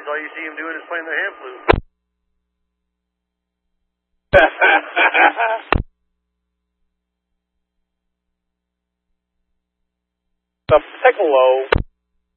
all you see him doing is playing the hand flute. The piccolo.